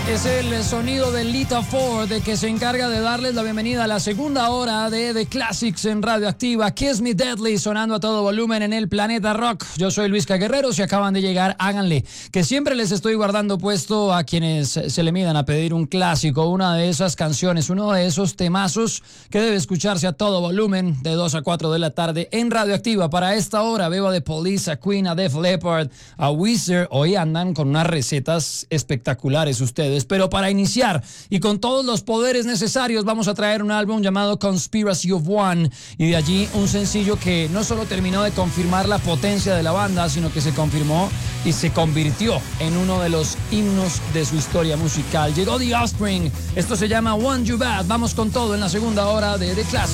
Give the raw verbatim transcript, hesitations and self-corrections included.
Es el sonido de Lita Ford que se encarga de darles la bienvenida a la segunda hora de The Classics en Radioactiva. Kiss Me Deadly sonando a todo volumen en el Planeta Rock. Yo soy Luis Guerrero. Si acaban de llegar, háganle, que siempre les estoy guardando puesto a quienes se le midan a pedir un clásico, una de esas canciones, uno de esos temazos que debe escucharse a todo volumen de dos a cuatro de la tarde en Radioactiva. Para esta hora veo a The Police, a Queen, a Def Leppard, a Weezer. Hoy andan con unas recetas espectaculares ustedes. Pero para iniciar y con todos los poderes necesarios, vamos a traer un álbum llamado Conspiracy of One, y de allí un sencillo que no solo terminó de confirmar la potencia de la banda, sino que se confirmó y se convirtió en uno de los himnos de su historia musical. Llegó The Offspring, esto se llama Want You Bad. Vamos con todo en la segunda hora de The Classics.